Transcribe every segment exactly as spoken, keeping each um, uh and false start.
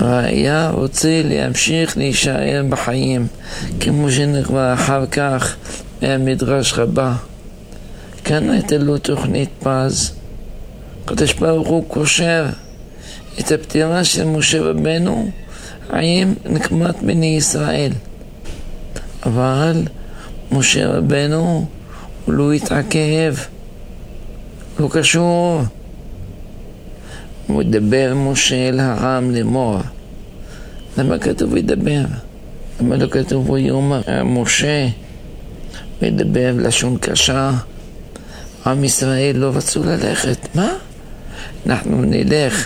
היה רוצה להמשיך להישאר בחיים, כמו שנקבע אחר כך מהמדרש רבה. כאן הייתה לו תוכנית פז. הקדוש ברוך הוא קושר את הפטירה של משה רבנו עם נקמת בני ישראל. אבל משה רבנו הוא לא התעכב, לא קשור. הוא ידבר משה אל העם לאמור. למה כתוב ידבר? למה לא כתוב הוא יאמר משה? הוא ידבר לשון קשה. עם ישראל לא רצו ללכת. מה? אנחנו נלך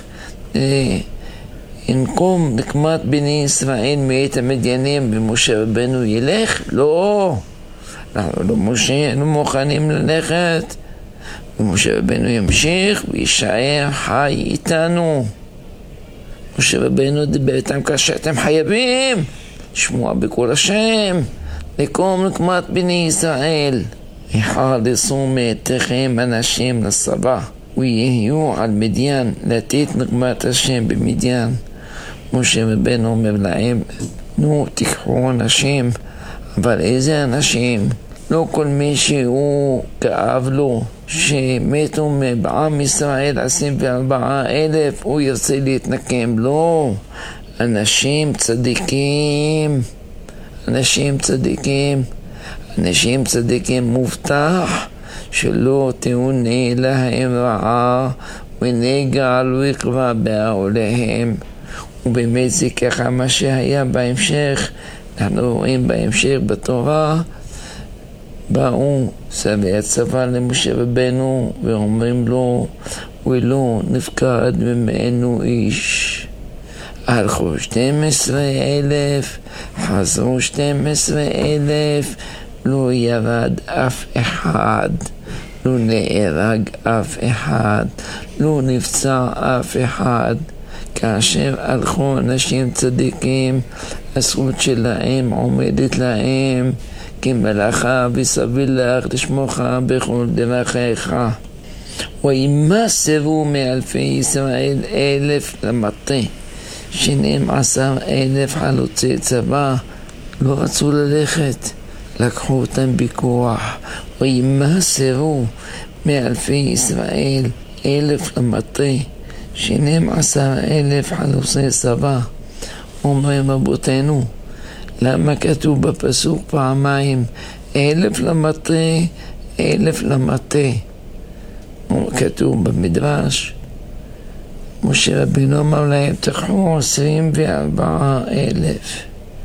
נקום נקמת בני ישראל מאת המדיינים ומשה רבנו ילך? לא. אנחנו לא משה, לא מוכנים ללכת. ומשה רבנו ימשיך וישאר חי איתנו. משה רבנו דיבר איתם כשאתם חייבים לשמוע בקול השם, לקום נקמת בני ישראל. יחלצו מאתכם אנשים לצבא ויהיו על מדיין לתת נקמת השם במדיין. משה רבנו אומר להם, נו תיקחו אנשים, אבל איזה אנשים? לא כל מי שהוא כאב לו שמתו בעם ישראל עשרים וארבעה אלף הוא ירצה להתנקם. לא, אנשים צדיקים, אנשים צדיקים, אנשים צדיקים מובטח שלא תאונה להם רעה ונגע לא יקרא בעולהם. ובאמת זה ככה מה שהיה בהמשך. אנחנו רואים בהמשך בתורה, באו שרי הצבא למשה רבנו ואומרים לו, ולא נפקד ממנו איש. הלכו שתים עשרה אלף, חזרו שתים עשרה אלף, לא ירד אף אחד, לא נהרג אף אחד, לא נפצע אף אחד. כאשר הלכו אנשים צדיקים, הזכות שלהם עומדת להם כמלאכה וסביל לך לשמוך בכל דרכיך. וימסרו מאלפי ישראל אלף למטה, שנים עשר אלף חלוצי צבא לא רצו ללכת, לקחו אותם בכוח. וימסרו מאלפי ישראל אלף למטה, שנים עשר אלף חלוצי צבא. אומרים רבותינו, למה כתוב בפסוק פעמיים אלף למטה, אלף למטה? כתוב במדרש, משה רבנו אמר להם, תקחו עשרים וארבעה אלף.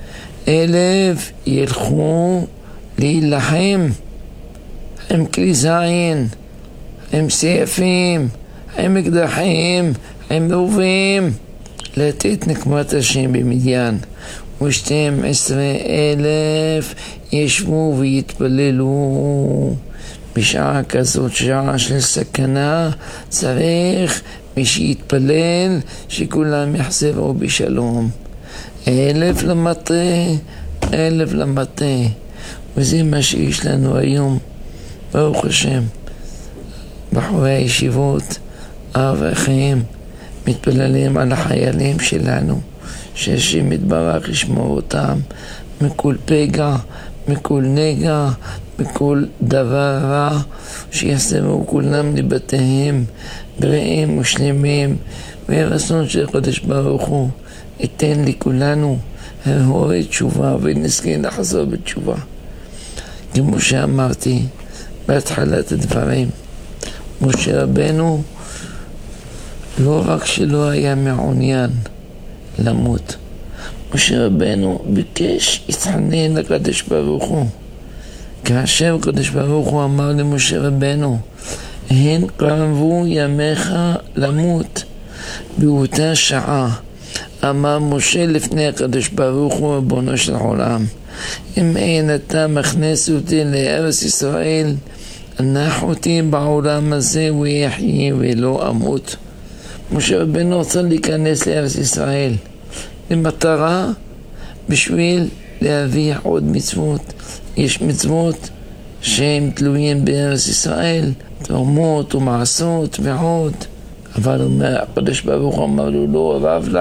אלף ילכו להילחם עם כלי זין, עם סייפים, עם אקדחים, עם רובים, לתת נקמת השם במדיין. ושתים עשרה אלף ישבו ויתפללו. בשעה כזאת, שעה של סכנה, צריך מי שיתפלל שכולם יחזרו בשלום. אלף למטה, אלף למטה. וזה מה שיש לנו היום, ברוך השם. בחורי הישיבות, האברכים, מתפללים על החיילים שלנו, שהשם יתברך ישמור אותם מכל פגע, מכל נגע, מכל דבר רע, שיחזרו כולם לבתיהם בריאים ושלמים. ורצון של הקדוש ברוך הוא ייתן לכולנו הרהורי תשובה ונזכה לחזור בתשובה. כמו שאמרתי בהתחלת הדברים, משה רבנו לא רק שלא היה מעוניין למות, משה רבנו ביקש, התחנן לקדוש ברוך הוא. כאשר הקדוש ברוך הוא אמר למשה רבנו, הן קרבו ימיך למות, באותה שעה אמר משה לפני הקדוש ברוך הוא, ריבונו של עולם, אם אין אתה מכניס אותי לארץ ישראל, הנח אותי בעולם הזה ויחיה ולא אמות. משה רבנו רוצה להיכנס לארץ ישראל למטרה בשביל להביא עוד מצוות. יש מצוות שהם תלויים בארץ ישראל, תרומות ומעשות ועוד, אבל הקדוש ברוך הוא אמר לו, לא רב